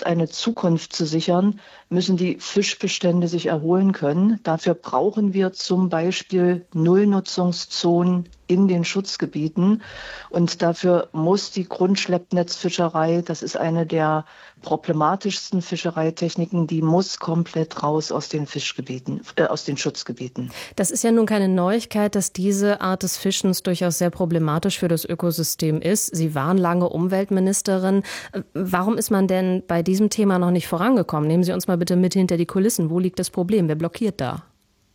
jetzt eine Zukunft zu sichern, müssen die Fischbestände sich erholen können. Dafür brauchen wir zum Beispiel Nullnutzungszonen in den Schutzgebieten. Und dafür muss die Grundschleppnetzfischerei, das ist eine der problematischsten Fischereitechniken, die muss komplett raus aus den aus den Schutzgebieten. Das ist ja nun keine Neuigkeit, dass diese Art des Fischens durchaus sehr problematisch für das Ökosystem ist. Sie waren lange Umweltministerin. Warum ist man denn bei diesem Thema noch nicht vorangekommen? Nehmen Sie uns mal bitte mit hinter die Kulissen. Wo liegt das Problem? Wer blockiert da?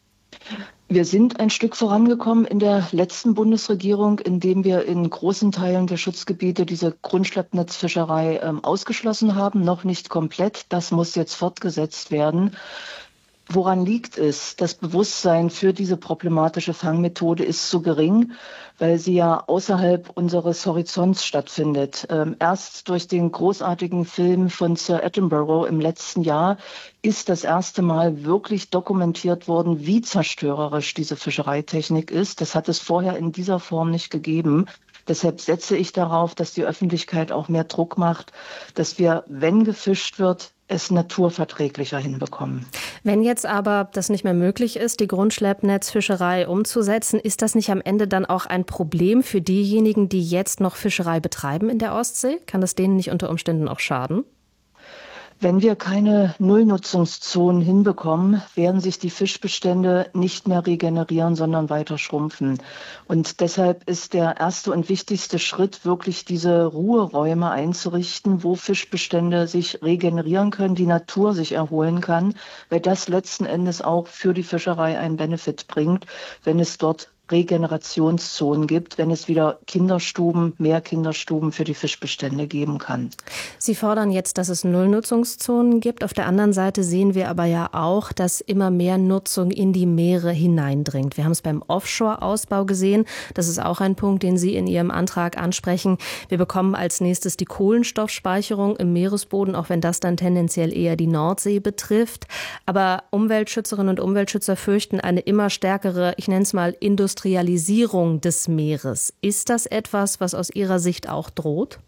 Wir sind ein Stück vorangekommen in der letzten Bundesregierung, indem wir in großen Teilen der Schutzgebiete diese Grundschleppnetzfischerei ausgeschlossen haben. Noch nicht komplett. Das muss jetzt fortgesetzt werden. Woran liegt es? Das Bewusstsein für diese problematische Fangmethode ist so gering, weil sie ja außerhalb unseres Horizonts stattfindet. Erst durch den großartigen Film von Sir Attenborough im letzten Jahr ist das erste Mal wirklich dokumentiert worden, wie zerstörerisch diese Fischereitechnik ist. Das hat es vorher in dieser Form nicht gegeben. Deshalb setze ich darauf, dass die Öffentlichkeit auch mehr Druck macht, dass wir, wenn gefischt wird, es naturverträglicher hinbekommen. Wenn jetzt aber das nicht mehr möglich ist, die Grundschleppnetzfischerei umzusetzen, ist das nicht am Ende dann auch ein Problem für diejenigen, die jetzt noch Fischerei betreiben in der Ostsee? Kann das denen nicht unter Umständen auch schaden? Wenn wir keine Nullnutzungszonen hinbekommen, werden sich die Fischbestände nicht mehr regenerieren, sondern weiter schrumpfen. Und deshalb ist der erste und wichtigste Schritt, wirklich diese Ruheräume einzurichten, wo Fischbestände sich regenerieren können, die Natur sich erholen kann, weil das letzten Endes auch für die Fischerei einen Benefit bringt, wenn es dort Regenerationszonen gibt, wenn es wieder mehr Kinderstuben für die Fischbestände geben kann. Sie fordern jetzt, dass es Nullnutzungszonen gibt. Auf der anderen Seite sehen wir aber ja auch, dass immer mehr Nutzung in die Meere hineindringt. Wir haben es beim Offshore-Ausbau gesehen. Das ist auch ein Punkt, den Sie in Ihrem Antrag ansprechen. Wir bekommen als nächstes die Kohlenstoffspeicherung im Meeresboden, auch wenn das dann tendenziell eher die Nordsee betrifft. Aber Umweltschützerinnen und Umweltschützer fürchten eine immer stärkere, ich nenne es mal, Industrialisierung des Meeres. Ist das etwas, was aus Ihrer Sicht auch droht?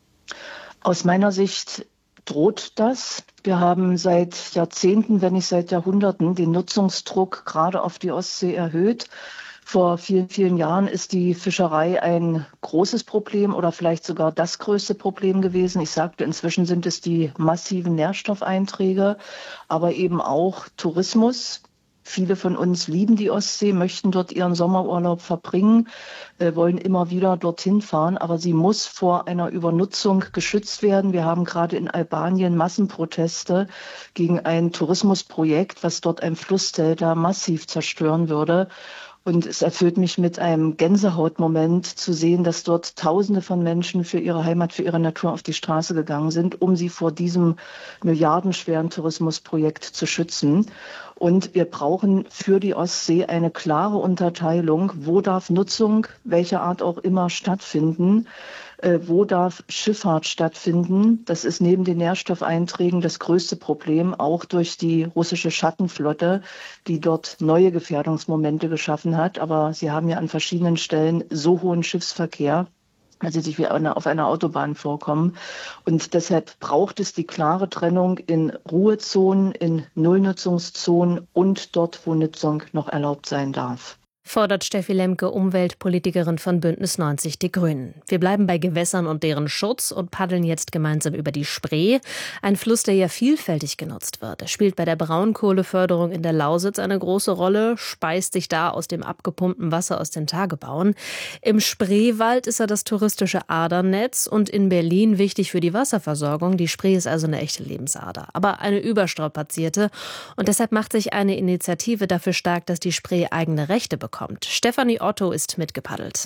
Aus meiner Sicht droht das. Wir haben seit Jahrzehnten, wenn nicht seit Jahrhunderten, den Nutzungsdruck gerade auf die Ostsee erhöht. Vor vielen, vielen Jahren ist die Fischerei ein großes Problem oder vielleicht sogar das größte Problem gewesen. Ich sagte, inzwischen sind es die massiven Nährstoffeinträge, aber eben auch Tourismus. Viele von uns lieben die Ostsee, möchten dort ihren Sommerurlaub verbringen, wollen immer wieder dorthin fahren, aber sie muss vor einer Übernutzung geschützt werden. Wir haben gerade in Albanien Massenproteste gegen ein Tourismusprojekt, was dort ein Flussdelta massiv zerstören würde. Und es erfüllt mich mit einem Gänsehautmoment zu sehen, dass dort Tausende von Menschen für ihre Heimat, für ihre Natur auf die Straße gegangen sind, um sie vor diesem milliardenschweren Tourismusprojekt zu schützen. Und wir brauchen für die Ostsee eine klare Unterteilung. Wo darf Nutzung, welcher Art auch immer, stattfinden? Wo darf Schifffahrt stattfinden? Das ist neben den Nährstoffeinträgen das größte Problem, auch durch die russische Schattenflotte, die dort neue Gefährdungsmomente geschaffen hat. Aber sie haben ja an verschiedenen Stellen so hohen Schiffsverkehr, dass sie sich wie auf einer Autobahn vorkommen. Und deshalb braucht es die klare Trennung in Ruhezonen, in Nullnutzungszonen und dort, wo Nutzung noch erlaubt sein darf. Fordert Steffi Lemke, Umweltpolitikerin von Bündnis 90 Die Grünen. Wir bleiben bei Gewässern und deren Schutz und paddeln jetzt gemeinsam über die Spree. Ein Fluss, der ja vielfältig genutzt wird. Er spielt bei der Braunkohleförderung in der Lausitz eine große Rolle, speist sich da aus dem abgepumpten Wasser aus den Tagebauen. Im Spreewald ist er das touristische Adernetz und in Berlin wichtig für die Wasserversorgung. Die Spree ist also eine echte Lebensader, aber eine überstrapazierte. Und deshalb macht sich eine Initiative dafür stark, dass die Spree eigene Rechte bekommt. Stefanie Otto ist mitgepaddelt.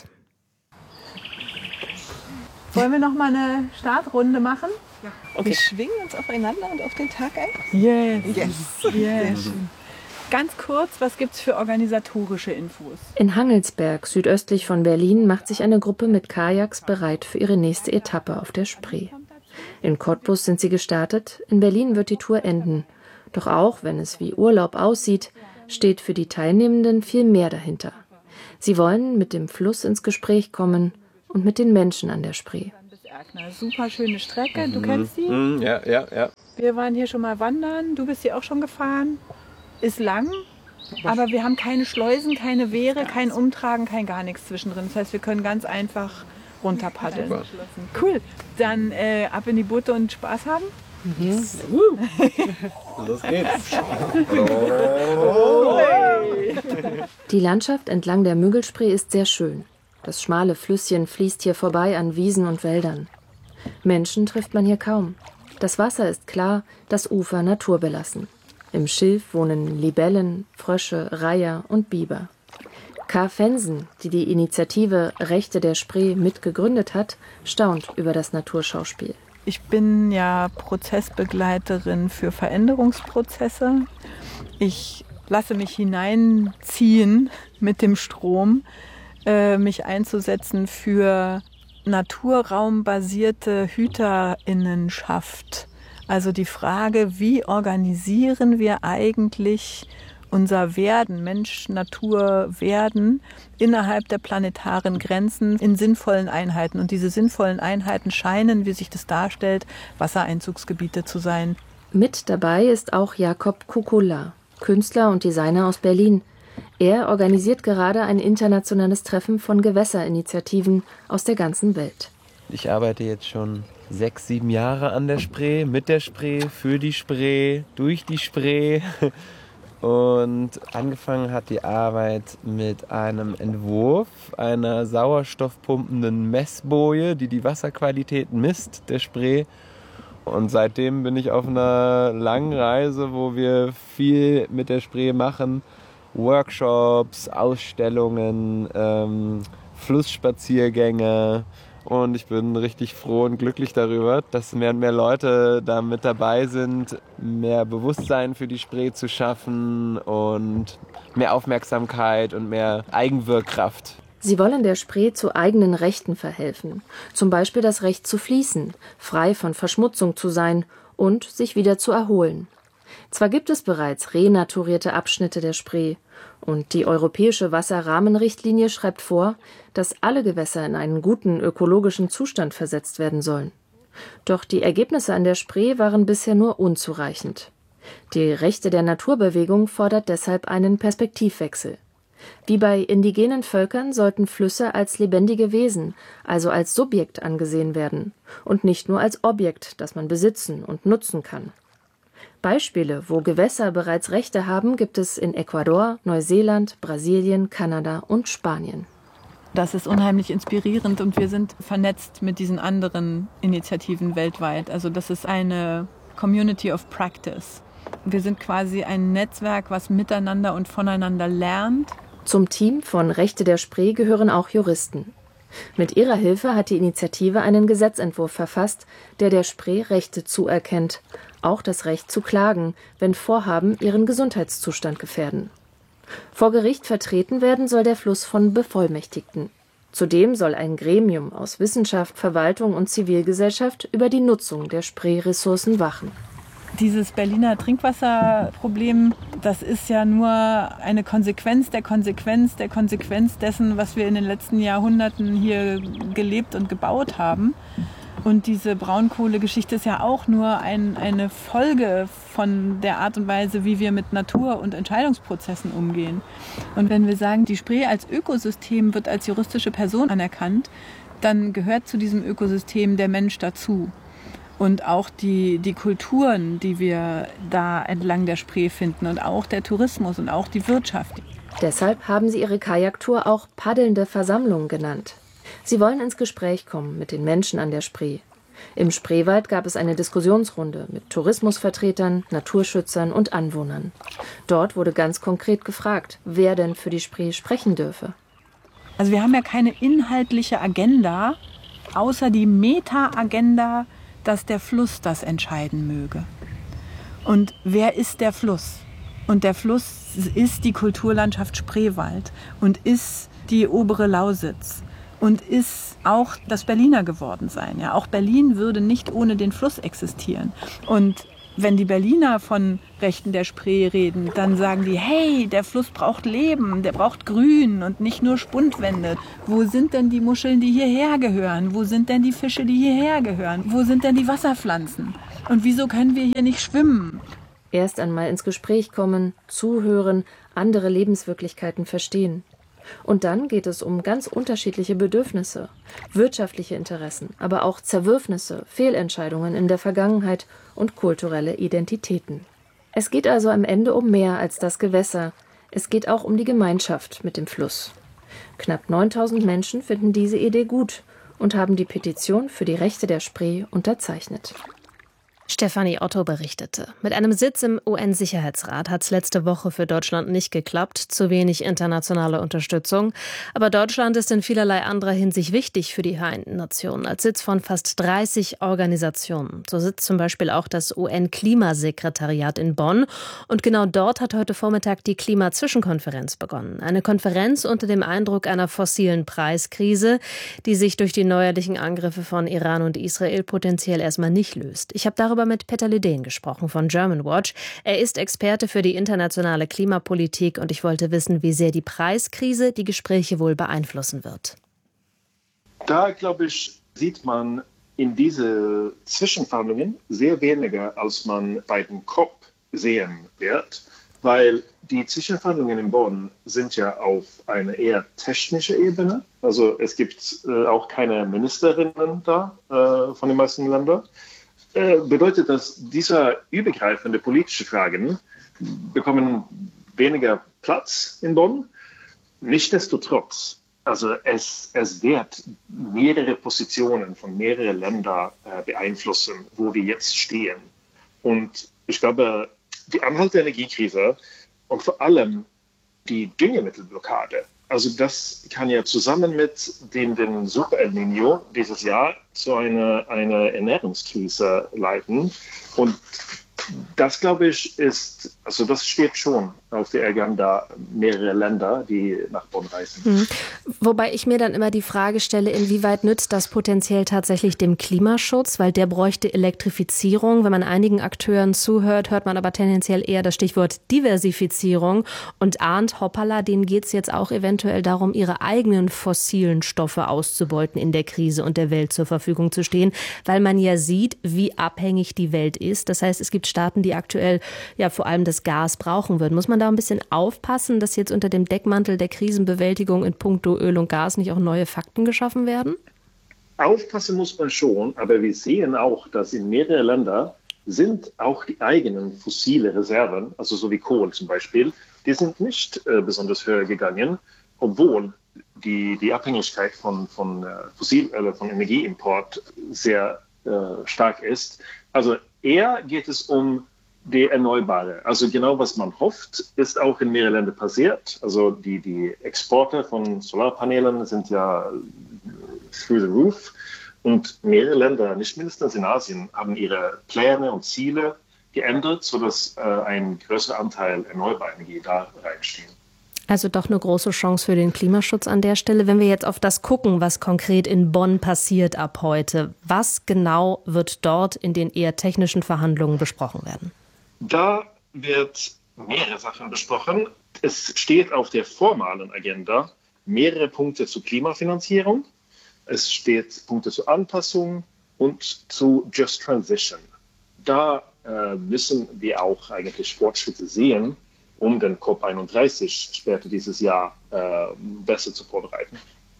Wollen wir noch mal eine Startrunde machen? Ja. Okay. Wir schwingen uns aufeinander und auf den Tag ein. Yes. Yes. Ganz kurz, was gibt's für organisatorische Infos? In Hangelsberg, südöstlich von Berlin, macht sich eine Gruppe mit Kajaks bereit für ihre nächste Etappe auf der Spree. In Cottbus sind sie gestartet, in Berlin wird die Tour enden. Doch auch, wenn es wie Urlaub aussieht, steht für die Teilnehmenden viel mehr dahinter. Sie wollen mit dem Fluss ins Gespräch kommen und mit den Menschen an der Spree. Erkner. Super schöne Strecke, du kennst die? Ja. Wir waren hier schon mal wandern, du bist hier auch schon gefahren. Ist lang, aber wir haben keine Schleusen, keine Wehre, kein Umtragen, kein gar nichts zwischendrin. Das heißt, wir können ganz einfach runterpaddeln. Super. Cool, dann ab in die Boote und Spaß haben. Yes. Los geht's. Die Landschaft entlang der Müggelspree ist sehr schön. Das schmale Flüsschen fließt hier vorbei an Wiesen und Wäldern. Menschen trifft man hier kaum. Das Wasser ist klar, das Ufer naturbelassen. Im Schilf wohnen Libellen, Frösche, Reiher und Biber. K. Fensen, die die Initiative Rechte der Spree mitgegründet hat, staunt über das Naturschauspiel. Ich bin ja Prozessbegleiterin für Veränderungsprozesse. Ich lasse mich hineinziehen mit dem Strom, mich einzusetzen für naturraumbasierte Hüterinnenschaft. Also die Frage, wie organisieren wir eigentlich unser Werden, Mensch-Natur-Werden innerhalb der planetaren Grenzen in sinnvollen Einheiten. Und diese sinnvollen Einheiten scheinen, wie sich das darstellt, Wassereinzugsgebiete zu sein. Mit dabei ist auch Jakob Kukula, Künstler und Designer aus Berlin. Er organisiert gerade ein internationales Treffen von Gewässerinitiativen aus der ganzen Welt. Ich arbeite jetzt schon 6, 7 Jahre an der Spree, mit der Spree, für die Spree, durch die Spree. Und angefangen hat die Arbeit mit einem Entwurf einer sauerstoffpumpenden Messboje, die Wasserqualität misst der Spree. Und seitdem bin ich auf einer langen Reise, wo wir viel mit der Spree machen. Workshops, Ausstellungen, Flussspaziergänge. Und ich bin richtig froh und glücklich darüber, dass mehr und mehr Leute da mit dabei sind, mehr Bewusstsein für die Spree zu schaffen und mehr Aufmerksamkeit und mehr Eigenwirkkraft. Sie wollen der Spree zu eigenen Rechten verhelfen. Zum Beispiel das Recht zu fließen, frei von Verschmutzung zu sein und sich wieder zu erholen. Zwar gibt es bereits renaturierte Abschnitte der Spree und die Europäische Wasserrahmenrichtlinie schreibt vor, dass alle Gewässer in einen guten ökologischen Zustand versetzt werden sollen. Doch die Ergebnisse an der Spree waren bisher nur unzureichend. Die Rechte der Naturbewegung fordert deshalb einen Perspektivwechsel. Wie bei indigenen Völkern sollten Flüsse als lebendige Wesen, also als Subjekt angesehen werden und nicht nur als Objekt, das man besitzen und nutzen kann. Beispiele, wo Gewässer bereits Rechte haben, gibt es in Ecuador, Neuseeland, Brasilien, Kanada und Spanien. Das ist unheimlich inspirierend und wir sind vernetzt mit diesen anderen Initiativen weltweit. Also das ist eine Community of Practice. Wir sind quasi ein Netzwerk, was miteinander und voneinander lernt. Zum Team von Rechte der Spree gehören auch Juristen. Mit ihrer Hilfe hat die Initiative einen Gesetzentwurf verfasst, der Spree Rechte zuerkennt, auch das Recht zu klagen, wenn Vorhaben ihren Gesundheitszustand gefährden. Vor Gericht vertreten werden soll der Fluss von Bevollmächtigten. Zudem soll ein Gremium aus Wissenschaft, Verwaltung und Zivilgesellschaft über die Nutzung der Spreeressourcen wachen. Dieses Berliner Trinkwasserproblem, das ist ja nur eine Konsequenz der Konsequenz der Konsequenz dessen, was wir in den letzten Jahrhunderten hier gelebt und gebaut haben. Und diese Braunkohlegeschichte ist ja auch nur eine Folge von der Art und Weise, wie wir mit Natur und Entscheidungsprozessen umgehen. Und wenn wir sagen, die Spree als Ökosystem wird als juristische Person anerkannt, dann gehört zu diesem Ökosystem der Mensch dazu. Und auch die Kulturen, die wir da entlang der Spree finden und auch der Tourismus und auch die Wirtschaft. Deshalb haben sie ihre Kajaktour auch paddelnde Versammlung genannt. Sie wollen ins Gespräch kommen mit den Menschen an der Spree. Im Spreewald gab es eine Diskussionsrunde mit Tourismusvertretern, Naturschützern und Anwohnern. Dort wurde ganz konkret gefragt, wer denn für die Spree sprechen dürfe. Also wir haben ja keine inhaltliche Agenda, außer die Meta-Agenda, dass der Fluss das entscheiden möge. Und wer ist der Fluss? Und der Fluss ist die Kulturlandschaft Spreewald und ist die obere Lausitz und ist auch das Berliner geworden sein. Ja, auch Berlin würde nicht ohne den Fluss existieren. Und Wenn die Berliner von Rechten der Spree reden, dann sagen die, hey, der Fluss braucht Leben, der braucht Grün und nicht nur Spundwände. Wo sind denn die Muscheln, die hierher gehören? Wo sind denn die Fische, die hierher gehören? Wo sind denn die Wasserpflanzen? Und wieso können wir hier nicht schwimmen? Erst einmal ins Gespräch kommen, zuhören, andere Lebenswirklichkeiten verstehen. Und dann geht es um ganz unterschiedliche Bedürfnisse, wirtschaftliche Interessen, aber auch Zerwürfnisse, Fehlentscheidungen in der Vergangenheit und kulturelle Identitäten. Es geht also am Ende um mehr als das Gewässer. Es geht auch um die Gemeinschaft mit dem Fluss. Knapp 9.000 Menschen finden diese Idee gut und haben die Petition für die Rechte der Spree unterzeichnet. Stefanie Otto berichtete. Mit einem Sitz im UN-Sicherheitsrat hat es letzte Woche für Deutschland nicht geklappt. Zu wenig internationale Unterstützung. Aber Deutschland ist in vielerlei anderer Hinsicht wichtig für die Vereinten Nationen. Als Sitz von fast 30 Organisationen. So sitzt zum Beispiel auch das UN-Klimasekretariat in Bonn. Und genau dort hat heute Vormittag die Klimazwischenkonferenz begonnen. Eine Konferenz unter dem Eindruck einer fossilen Preiskrise, die sich durch die neuerlichen Angriffe von Iran und Israel potenziell erstmal nicht löst. Ich habe darüber mit Peter Lüdehn gesprochen von Germanwatch. Er ist Experte für die internationale Klimapolitik und ich wollte wissen, wie sehr die Preiskrise die Gespräche wohl beeinflussen wird. Da, glaube ich, sieht man in diese Zwischenverhandlungen sehr weniger, als man bei den COP sehen wird, weil die Zwischenverhandlungen in Bonn sind ja auf einer eher technischen Ebene. Also es gibt auch keine Ministerinnen da von den meisten Ländern. Bedeutet, dass diese übergreifende politische Fragen bekommen weniger Platz in Bonn. Nichtsdestotrotz, also es wird mehrere Positionen von mehreren Ländern beeinflussen, wo wir jetzt stehen. Und ich glaube, die anhaltende Energiekrise und vor allem die Düngemittelblockade, also das kann ja zusammen mit den Super El Niño dieses Jahr zu einer Ernährungskrise leiten. Und das, glaube ich, das steht schon auf der Agenda mehrerer Länder, die nach Bonn reisen. Wobei ich mir dann immer die Frage stelle, inwieweit nützt das potenziell tatsächlich dem Klimaschutz? Weil der bräuchte Elektrifizierung. Wenn man einigen Akteuren zuhört, hört man aber tendenziell eher das Stichwort Diversifizierung und ahnt, hoppala, denen geht es jetzt auch eventuell darum, ihre eigenen fossilen Stoffe auszubeuten in der Krise und der Welt zur Verfügung zu stehen, weil man ja sieht, wie abhängig die Welt ist. Das heißt, es gibt Staaten, die aktuell ja vor allem das Gas brauchen würden. Muss man da ein bisschen aufpassen, dass jetzt unter dem Deckmantel der Krisenbewältigung in puncto Öl und Gas nicht auch neue Fakten geschaffen werden? Aufpassen muss man schon, aber wir sehen auch, dass in mehreren Ländern sind auch die eigenen fossile Reserven, also so wie Kohle zum Beispiel, die sind nicht besonders höher gegangen, obwohl die Abhängigkeit von Energieimport sehr stark ist. Also eher geht es um die Erneuerbare. Also genau, was man hofft, ist auch in mehreren Ländern passiert. Also die Exporte von Solarpanelen sind ja through the roof. Und mehrere Länder, nicht mindestens in Asien, haben ihre Pläne und Ziele geändert, sodass ein größerer Anteil erneuerbare Energie da reinstehen. Also doch eine große Chance für den Klimaschutz an der Stelle. Wenn wir jetzt auf das gucken, was konkret in Bonn passiert ab heute, was genau wird dort in den eher technischen Verhandlungen besprochen werden? Da wird mehrere Sachen besprochen. Es steht auf der formalen Agenda mehrere Punkte zur Klimafinanzierung. Es steht Punkte zur Anpassung und zu Just Transition. Da müssen wir auch eigentlich Fortschritte sehen, um den COP31 später dieses Jahr besser zu vorbereiten.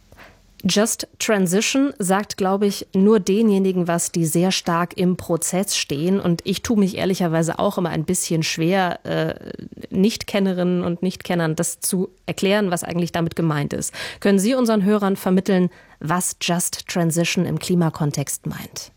Just Transition sagt, glaube ich, nur denjenigen was, die sehr stark im Prozess stehen. Und ich tue mich ehrlicherweise auch immer ein bisschen schwer, Nichtkennerinnen und Nichtkennern das zu erklären, was eigentlich damit gemeint ist. Können Sie unseren Hörern vermitteln, was Just Transition im Klimakontext meint?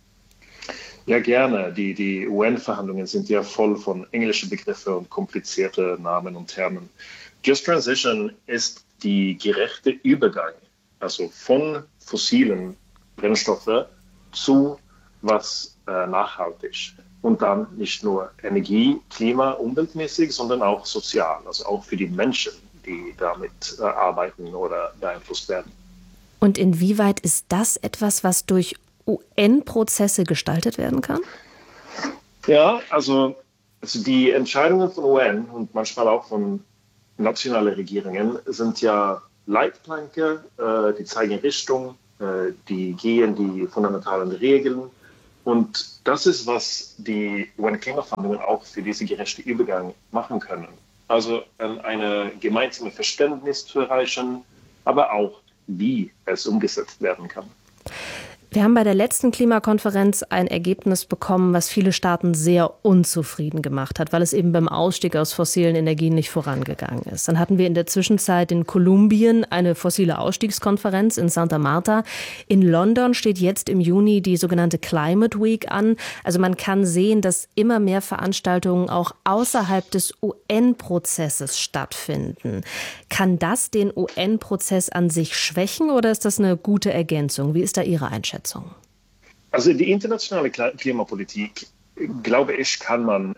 Ja, gerne. Die UN-Verhandlungen sind ja voll von englischen Begriffen und komplizierte Namen und Termen. Just Transition ist die gerechte Übergang, also von fossilen Brennstoffen zu was nachhaltig. Und dann nicht nur Energie, Klima, umweltmäßig, sondern auch sozial, also auch für die Menschen, die damit arbeiten oder beeinflusst werden. Und inwieweit ist das etwas, was durch UN-Prozesse gestaltet werden kann? Ja, also die Entscheidungen von UN und manchmal auch von nationalen Regierungen sind ja Leitplanken, die zeigen Richtung, die gehen die fundamentalen Regeln. Und das ist, was die UN-Klimaverhandlungen auch für diesen gerechten Übergang machen können. Also eine gemeinsame Verständnis zu erreichen, aber auch, wie es umgesetzt werden kann. Wir haben bei der letzten Klimakonferenz ein Ergebnis bekommen, was viele Staaten sehr unzufrieden gemacht hat, weil es eben beim Ausstieg aus fossilen Energien nicht vorangegangen ist. Dann hatten wir in der Zwischenzeit in Kolumbien eine fossile Ausstiegskonferenz in Santa Marta. In London steht jetzt im Juni die sogenannte Climate Week an. Also man kann sehen, dass immer mehr Veranstaltungen auch außerhalb des UN-Prozesses stattfinden. Kann das den UN-Prozess an sich schwächen oder ist das eine gute Ergänzung? Wie ist da Ihre Einschätzung? Also die internationale Klimapolitik, glaube ich, kann man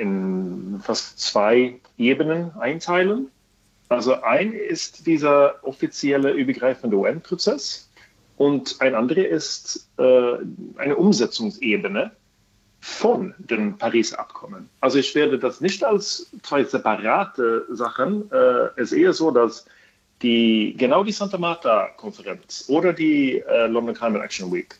in fast 2 Ebenen einteilen. Also ein ist dieser offizielle übergreifende UN-Prozess und ein anderer ist eine Umsetzungsebene von dem Paris-Abkommen. Also ich werde das nicht als 2 separate Sachen. Es ist eher so, dass die Santa Marta-Konferenz oder die London Climate Action Week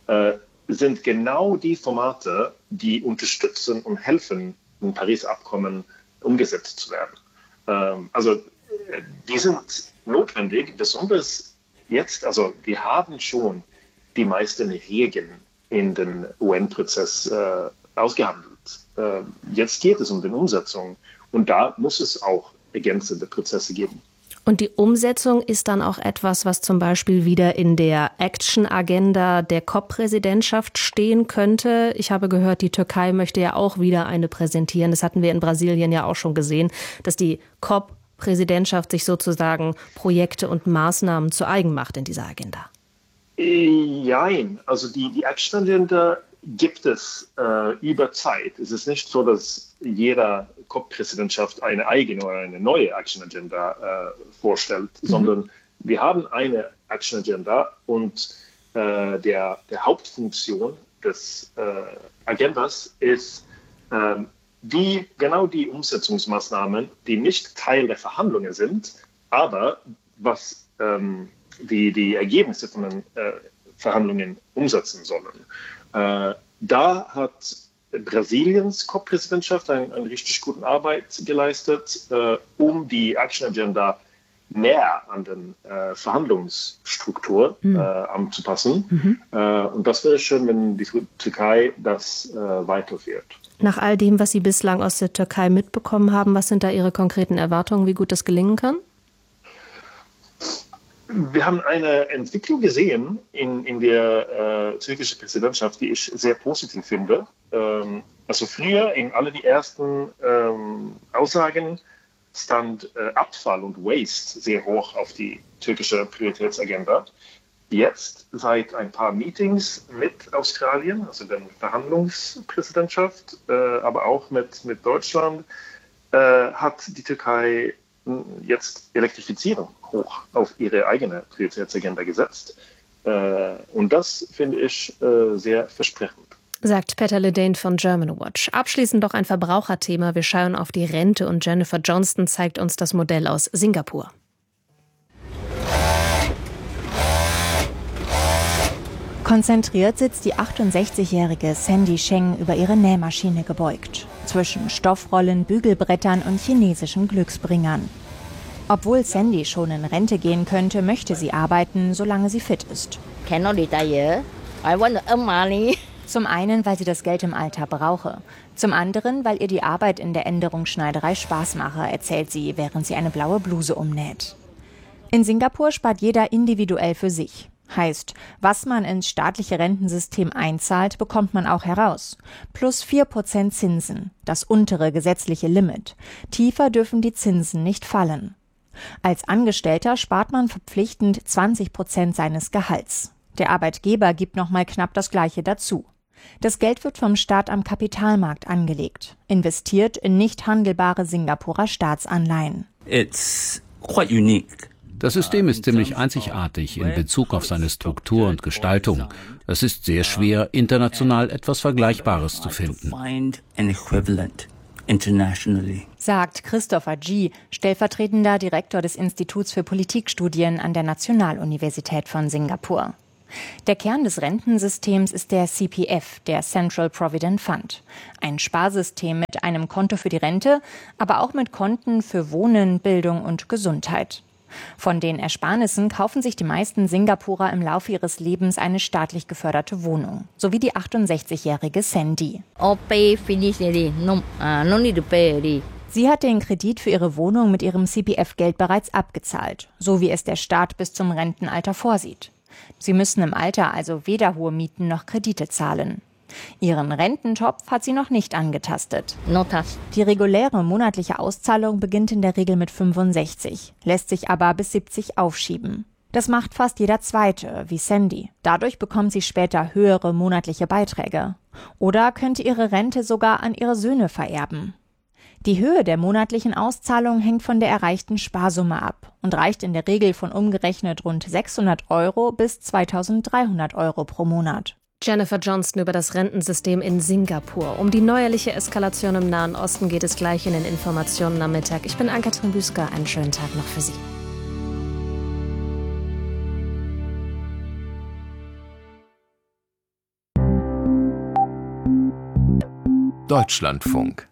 sind genau die Formate, die unterstützen und helfen, im Paris-Abkommen umgesetzt zu werden. Also die sind notwendig, besonders jetzt, also wir haben schon die meisten Regeln in den UN-Prozess ausgehandelt. Jetzt geht es um die Umsetzung und da muss es auch ergänzende Prozesse geben. Und die Umsetzung ist dann auch etwas, was zum Beispiel wieder in der Action-Agenda der COP-Präsidentschaft stehen könnte. Ich habe gehört, die Türkei möchte ja auch wieder eine präsentieren. Das hatten wir in Brasilien ja auch schon gesehen, dass die COP-Präsidentschaft sich sozusagen Projekte und Maßnahmen zu eigen macht in dieser Agenda. Nein, also die Action-Agenda gibt es über Zeit. Es ist nicht so, dass jeder COP-Präsidentschaft eine eigene oder eine neue Action-Agenda vorstellt, sondern wir haben eine Action-Agenda und der Hauptfunktion des Agendas ist die Umsetzungsmaßnahmen, die nicht Teil der Verhandlungen sind, aber was die Ergebnisse von den Verhandlungen umsetzen sollen. Da hat Brasiliens COP-Präsidentschaft eine richtig gute Arbeit geleistet, um die Action Agenda näher an den Verhandlungsstruktur anzupassen. Und das wäre schön, wenn die Türkei das weiterführt. Nach all dem, was Sie bislang aus der Türkei mitbekommen haben, was sind da Ihre konkreten Erwartungen, wie gut das gelingen kann? Wir haben eine Entwicklung gesehen in der türkischen Präsidentschaft, die ich sehr positiv finde. Also früher in alle die ersten Aussagen stand Abfall und Waste sehr hoch auf die türkische Prioritätsagenda. Jetzt, seit ein paar Meetings mit Australien, also der Verhandlungspräsidentschaft, aber auch mit Deutschland, hat die Türkei jetzt Elektrifizierung hoch auf ihre eigene Prioritätsagenda gesetzt. Und das finde ich sehr versprechend. Sagt Peter Ledane von Germanwatch. Abschließend noch ein Verbraucherthema. Wir schauen auf die Rente und Jennifer Johnston zeigt uns das Modell aus Singapur. Konzentriert sitzt die 68-jährige Sandy Sheng über ihre Nähmaschine gebeugt. Zwischen Stoffrollen, Bügelbrettern und chinesischen Glücksbringern. Obwohl Sandy schon in Rente gehen könnte, möchte sie arbeiten, solange sie fit ist. Cannot retire. I want to earn money. Zum einen, weil sie das Geld im Alter brauche. Zum anderen, weil ihr die Arbeit in der Änderungsschneiderei Spaß mache, erzählt sie, während sie eine blaue Bluse umnäht. In Singapur spart jeder individuell für sich. Heißt, was man ins staatliche Rentensystem einzahlt, bekommt man auch heraus. Plus 4% Zinsen, das untere gesetzliche Limit. Tiefer dürfen die Zinsen nicht fallen. Als Angestellter spart man verpflichtend 20% seines Gehalts. Der Arbeitgeber gibt noch mal knapp das Gleiche dazu. Das Geld wird vom Staat am Kapitalmarkt angelegt, investiert in nicht handelbare Singapurer Staatsanleihen. It's quite unique. Das System ist ziemlich einzigartig in Bezug auf seine Struktur und Gestaltung. Es ist sehr schwer, international etwas Vergleichbares zu finden. Sagt Christopher Gee, stellvertretender Direktor des Instituts für Politikstudien an der Nationaluniversität von Singapur. Der Kern des Rentensystems ist der CPF, der Central Provident Fund. Ein Sparsystem mit einem Konto für die Rente, aber auch mit Konten für Wohnen, Bildung und Gesundheit. Von den Ersparnissen kaufen sich die meisten Singapurer im Laufe ihres Lebens eine staatlich geförderte Wohnung, so wie die 68-jährige Sandy. Sie hat den Kredit für ihre Wohnung mit ihrem CPF-Geld bereits abgezahlt, so wie es der Staat bis zum Rentenalter vorsieht. Sie müssen im Alter also weder hohe Mieten noch Kredite zahlen. Ihren Rententopf hat sie noch nicht angetastet. Die reguläre monatliche Auszahlung beginnt in der Regel mit 65, lässt sich aber bis 70 aufschieben. Das macht fast jeder Zweite, wie Sandy. Dadurch bekommt sie später höhere monatliche Beiträge. Oder könnte ihre Rente sogar an ihre Söhne vererben. Die Höhe der monatlichen Auszahlung hängt von der erreichten Sparsumme ab und reicht in der Regel von umgerechnet rund 600 € bis 2.300 € pro Monat. Jennifer Johnston über das Rentensystem in Singapur. Um die neuerliche Eskalation im Nahen Osten geht es gleich in den Informationen am Mittag. Ich bin Ann-Kathrin Büsker. Einen schönen Tag noch für Sie. Deutschlandfunk.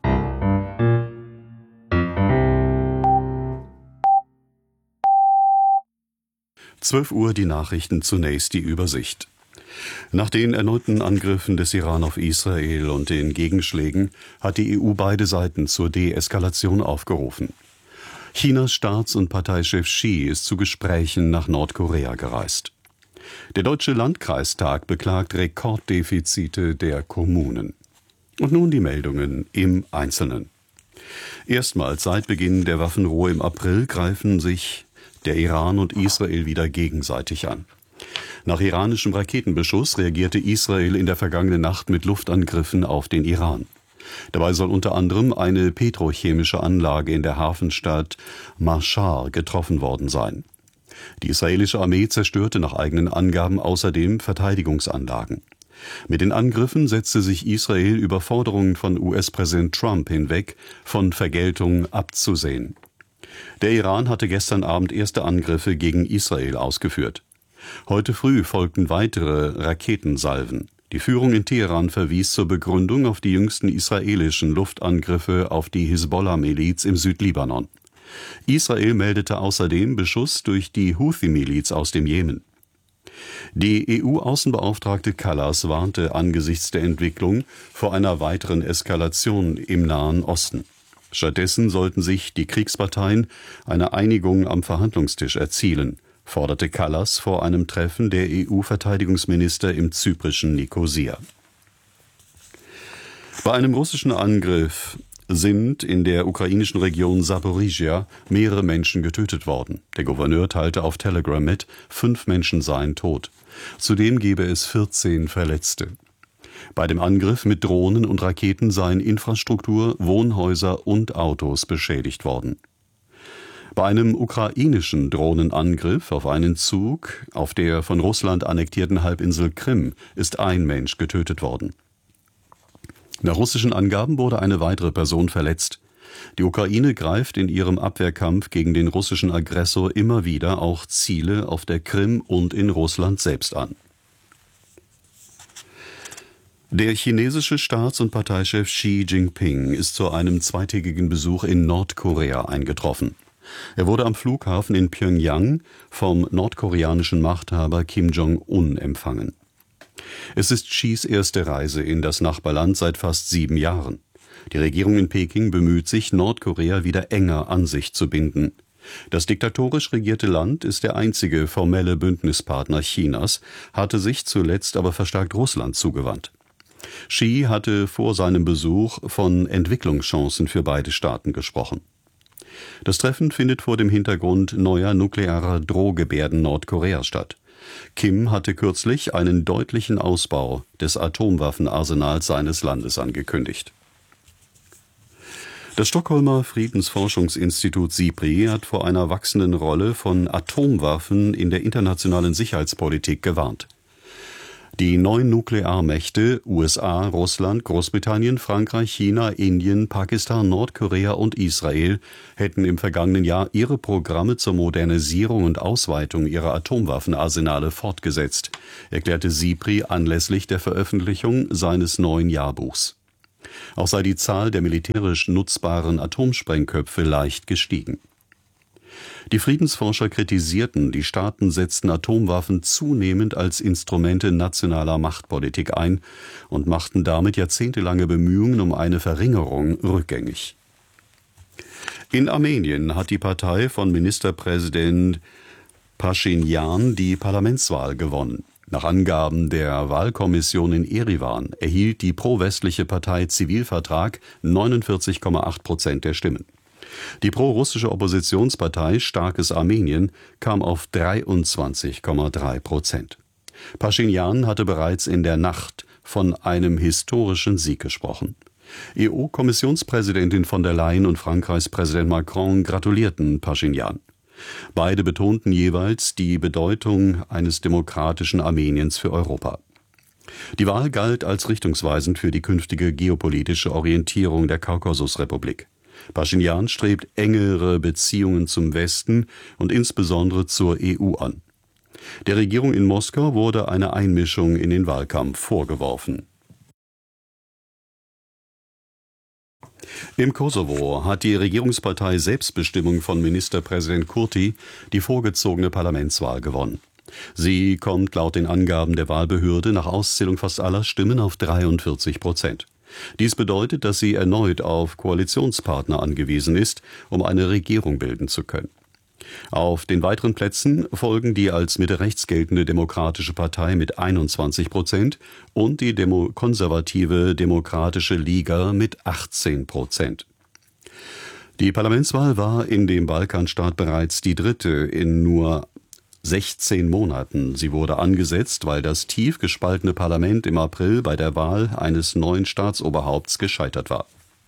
Uhr die Nachrichten, zunächst die Übersicht. Nach den erneuten Angriffen des Iran auf Israel und den Gegenschlägen hat die EU beide Seiten zur Deeskalation aufgerufen. Chinas Staats- und Parteichef Xi ist zu Gesprächen nach Nordkorea gereist. Der Deutsche Landkreistag beklagt Rekorddefizite der Kommunen. Und nun die Meldungen im Einzelnen. Erstmals seit Beginn der Waffenruhe im April greifen sich der Iran und Israel wieder gegenseitig an. Nach iranischem Raketenbeschuss reagierte Israel in der vergangenen Nacht mit Luftangriffen auf den Iran. Dabei soll unter anderem eine petrochemische Anlage in der Hafenstadt Mashhad getroffen worden sein. Die israelische Armee zerstörte nach eigenen Angaben außerdem Verteidigungsanlagen. Mit den Angriffen setzte sich Israel über Forderungen von US-Präsident Trump hinweg, von Vergeltung abzusehen. Der Iran hatte gestern Abend erste Angriffe gegen Israel ausgeführt. Heute früh folgten weitere Raketensalven. Die Führung in Teheran verwies zur Begründung auf die jüngsten israelischen Luftangriffe auf die Hisbollah-Miliz im Südlibanon. Israel meldete außerdem Beschuss durch die Houthi-Miliz aus dem Jemen. Die EU-Außenbeauftragte Kallas warnte angesichts der Entwicklung vor einer weiteren Eskalation im Nahen Osten. Stattdessen sollten sich die Kriegsparteien eine Einigung am Verhandlungstisch erzielen, forderte Kallas vor einem Treffen der EU-Verteidigungsminister im zyprischen Nikosia. Bei einem russischen Angriff sind in der ukrainischen Region Saporizhia mehrere Menschen getötet worden. Der Gouverneur teilte auf Telegram mit, 5 Menschen seien tot. Zudem gebe es 14 Verletzte. Bei dem Angriff mit Drohnen und Raketen seien Infrastruktur, Wohnhäuser und Autos beschädigt worden. Bei einem ukrainischen Drohnenangriff auf einen Zug auf der von Russland annektierten Halbinsel Krim ist ein Mensch getötet worden. Nach russischen Angaben wurde eine weitere Person verletzt. Die Ukraine greift in ihrem Abwehrkampf gegen den russischen Aggressor immer wieder auch Ziele auf der Krim und in Russland selbst an. Der chinesische Staats- und Parteichef Xi Jinping ist zu einem zweitägigen Besuch in Nordkorea eingetroffen. Er wurde am Flughafen in Pjöngjang vom nordkoreanischen Machthaber Kim Jong-un empfangen. Es ist Xis erste Reise in das Nachbarland seit fast 7 Jahren. Die Regierung in Peking bemüht sich, Nordkorea wieder enger an sich zu binden. Das diktatorisch regierte Land ist der einzige formelle Bündnispartner Chinas, hatte sich zuletzt aber verstärkt Russland zugewandt. Xi hatte vor seinem Besuch von Entwicklungschancen für beide Staaten gesprochen. Das Treffen findet vor dem Hintergrund neuer nuklearer Drohgebärden Nordkoreas statt. Kim hatte kürzlich einen deutlichen Ausbau des Atomwaffenarsenals seines Landes angekündigt. Das Stockholmer Friedensforschungsinstitut SIPRI hat vor einer wachsenden Rolle von Atomwaffen in der internationalen Sicherheitspolitik gewarnt. Die 9 Nuklearmächte USA, Russland, Großbritannien, Frankreich, China, Indien, Pakistan, Nordkorea und Israel hätten im vergangenen Jahr ihre Programme zur Modernisierung und Ausweitung ihrer Atomwaffenarsenale fortgesetzt, erklärte SIPRI anlässlich der Veröffentlichung seines neuen Jahrbuchs. Auch sei die Zahl der militärisch nutzbaren Atomsprengköpfe leicht gestiegen. Die Friedensforscher kritisierten, die Staaten setzten Atomwaffen zunehmend als Instrumente nationaler Machtpolitik ein und machten damit jahrzehntelange Bemühungen um eine Verringerung rückgängig. In Armenien hat die Partei von Ministerpräsident Paschinjan die Parlamentswahl gewonnen. Nach Angaben der Wahlkommission in Erivan erhielt die pro-westliche Partei Zivilvertrag 49,8% der Stimmen. Die pro-russische Oppositionspartei Starkes Armenien kam auf 23,3%. Paschinjan hatte bereits in der Nacht von einem historischen Sieg gesprochen. EU-Kommissionspräsidentin von der Leyen und Frankreichs Präsident Macron gratulierten Paschinjan. Beide betonten jeweils die Bedeutung eines demokratischen Armeniens für Europa. Die Wahl galt als richtungsweisend für die künftige geopolitische Orientierung der Kaukasusrepublik. Paschinjan strebt engere Beziehungen zum Westen und insbesondere zur EU an. Der Regierung in Moskau wurde eine Einmischung in den Wahlkampf vorgeworfen. Im Kosovo hat die Regierungspartei Selbstbestimmung von Ministerpräsident Kurti die vorgezogene Parlamentswahl gewonnen. Sie kommt laut den Angaben der Wahlbehörde nach Auszählung fast aller Stimmen auf 43%. Dies bedeutet, dass sie erneut auf Koalitionspartner angewiesen ist, um eine Regierung bilden zu können. Auf den weiteren Plätzen folgen die als Mitte-rechts geltende Demokratische Partei mit 21% und die konservative Demokratische Liga mit 18%. Die Parlamentswahl war in dem Balkanstaat bereits die dritte in nur 16 Monaten. Sie wurde angesetzt, weil das tief gespaltene Parlament im April bei der Wahl eines neuen Staatsoberhaupts gescheitert war.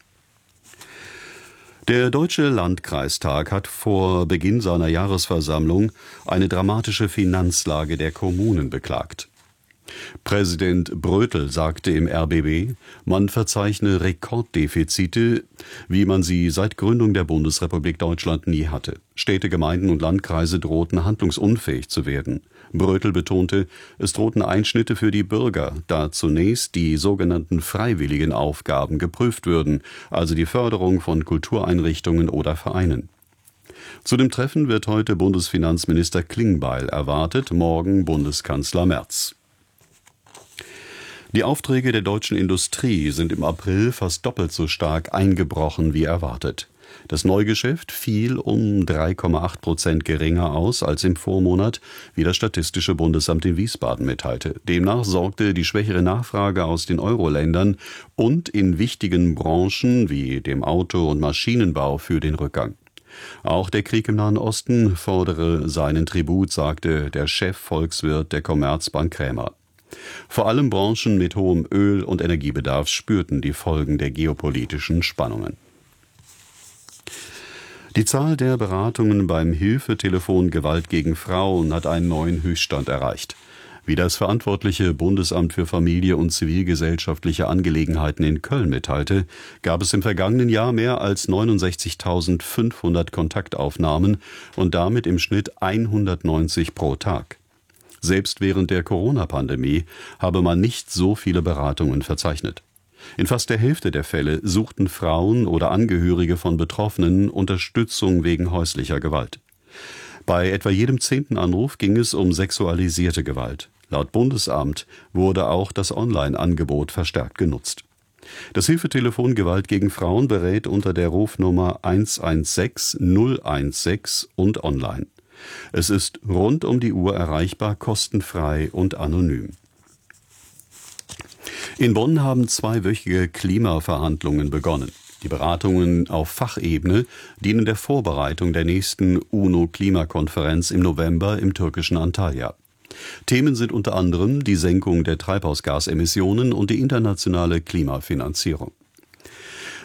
Der Deutsche Landkreistag hat vor Beginn seiner Jahresversammlung eine dramatische Finanzlage der Kommunen beklagt. Präsident Brötel sagte im RBB, man verzeichne Rekorddefizite, wie man sie seit Gründung der Bundesrepublik Deutschland nie hatte. Städte, Gemeinden und Landkreise drohten handlungsunfähig zu werden. Brötel betonte, es drohten Einschnitte für die Bürger, da zunächst die sogenannten freiwilligen Aufgaben geprüft würden, also die Förderung von Kultureinrichtungen oder Vereinen. Zu dem Treffen wird heute Bundesfinanzminister Klingbeil erwartet, morgen Bundeskanzler Merz. Die Aufträge der deutschen Industrie sind im April fast doppelt so stark eingebrochen wie erwartet. Das Neugeschäft fiel um 3,8% geringer aus als im Vormonat, wie das Statistische Bundesamt in Wiesbaden mitteilte. Demnach sorgte die schwächere Nachfrage aus den Euro-Ländern und in wichtigen Branchen wie dem Auto- und Maschinenbau für den Rückgang. Auch der Krieg im Nahen Osten fordere seinen Tribut, sagte der Chefvolkswirt der Commerzbank Krämer. Vor allem Branchen mit hohem Öl- und Energiebedarf spürten die Folgen der geopolitischen Spannungen. Die Zahl der Beratungen beim Hilfetelefon Gewalt gegen Frauen hat einen neuen Höchststand erreicht. Wie das verantwortliche Bundesamt für Familie und zivilgesellschaftliche Angelegenheiten in Köln mitteilte, gab es im vergangenen Jahr mehr als 69.500 Kontaktaufnahmen und damit im Schnitt 190 pro Tag. Selbst während der Corona-Pandemie habe man nicht so viele Beratungen verzeichnet. In fast der Hälfte der Fälle suchten Frauen oder Angehörige von Betroffenen Unterstützung wegen häuslicher Gewalt. Bei etwa jedem 10. Anruf ging es um sexualisierte Gewalt. Laut Bundesamt wurde auch das Online-Angebot verstärkt genutzt. Das Hilfetelefon Gewalt gegen Frauen berät unter der Rufnummer 116 016 und online. Es ist rund um die Uhr erreichbar, kostenfrei und anonym. In Bonn haben 2-wöchige Klimaverhandlungen begonnen. Die Beratungen auf Fachebene dienen der Vorbereitung der nächsten UNO-Klimakonferenz im November im türkischen Antalya. Themen sind unter anderem die Senkung der Treibhausgasemissionen und die internationale Klimafinanzierung.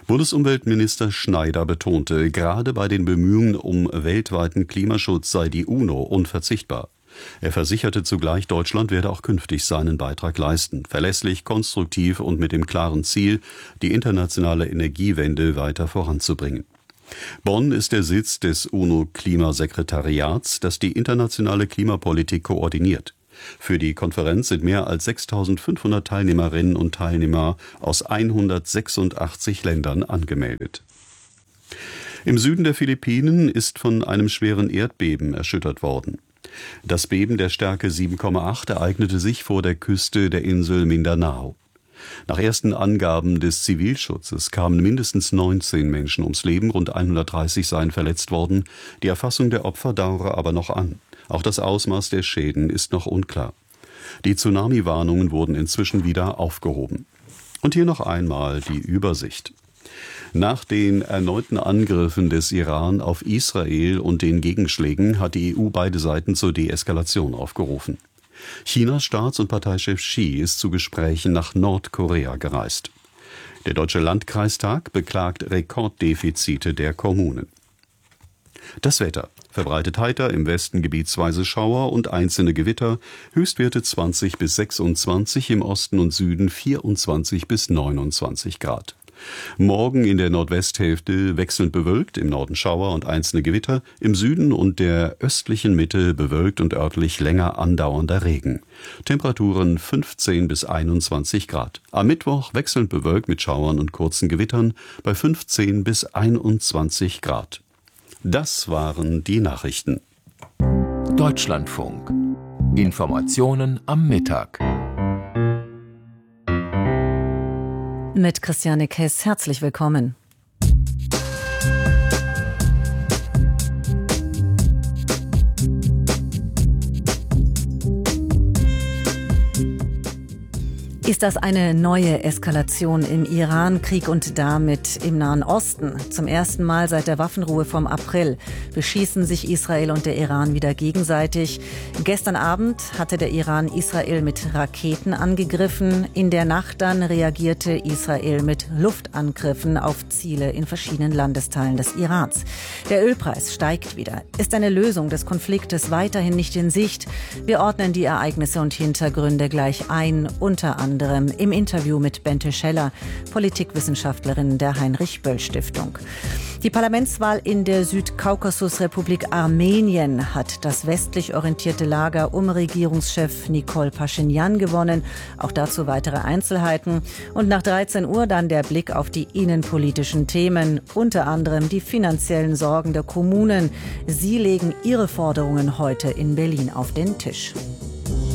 Bundesumweltminister Schneider betonte, gerade bei den Bemühungen um weltweiten Klimaschutz sei die UNO unverzichtbar. Er versicherte zugleich, Deutschland werde auch künftig seinen Beitrag leisten, verlässlich, konstruktiv und mit dem klaren Ziel, die internationale Energiewende weiter voranzubringen. Bonn ist der Sitz des UNO-Klimasekretariats, das die internationale Klimapolitik koordiniert. Für die Konferenz sind mehr als 6.500 Teilnehmerinnen und Teilnehmer aus 186 Ländern angemeldet. Im Süden der Philippinen ist von einem schweren Erdbeben erschüttert worden. Das Beben der Stärke 7,8 ereignete sich vor der Küste der Insel Mindanao. Nach ersten Angaben des Zivilschutzes kamen mindestens 19 Menschen ums Leben, rund 130 seien verletzt worden. Die Erfassung der Opfer dauere aber noch an. Auch das Ausmaß der Schäden ist noch unklar. Die Tsunami-Warnungen wurden inzwischen wieder aufgehoben. Und hier noch einmal die Übersicht. Nach den erneuten Angriffen des Iran auf Israel und den Gegenschlägen hat die EU beide Seiten zur Deeskalation aufgerufen. Chinas Staats- und Parteichef Xi ist zu Gesprächen nach Nordkorea gereist. Der Deutsche Landkreistag beklagt Rekorddefizite der Kommunen. Das Wetter: verbreitet heiter, im Westen gebietsweise Schauer und einzelne Gewitter, Höchstwerte 20 bis 26, im Osten und Süden 24 bis 29 Grad. Morgen in der Nordwesthälfte wechselnd bewölkt, im Norden Schauer und einzelne Gewitter, im Süden und der östlichen Mitte bewölkt und örtlich länger andauernder Regen. Temperaturen 15 bis 21 Grad. Am Mittwoch wechselnd bewölkt mit Schauern und kurzen Gewittern bei 15 bis 21 Grad. Das waren die Nachrichten. Deutschlandfunk. Informationen am Mittag. Mit Christiane Kess, herzlich willkommen. Ist das eine neue Eskalation im Iran-Krieg und damit im Nahen Osten? Zum ersten Mal seit der Waffenruhe vom April beschießen sich Israel und der Iran wieder gegenseitig. Gestern Abend hatte der Iran Israel mit Raketen angegriffen. In der Nacht dann reagierte Israel mit Luftangriffen auf Ziele in verschiedenen Landesteilen des Irans. Der Ölpreis steigt wieder. Ist eine Lösung des Konfliktes weiterhin nicht in Sicht? Wir ordnen die Ereignisse und Hintergründe gleich ein, unter anderem im Interview mit Bente Scheller, Politikwissenschaftlerin der Heinrich-Böll-Stiftung. Die Parlamentswahl in der Südkaukasusrepublik Armenien hat das westlich orientierte Lager um Regierungschef Nikol Paschinjan gewonnen. Auch dazu weitere Einzelheiten. Und nach 13 Uhr dann der Blick auf die innenpolitischen Themen, unter anderem die finanziellen Sorgen der Kommunen. Sie legen ihre Forderungen heute in Berlin auf den Tisch.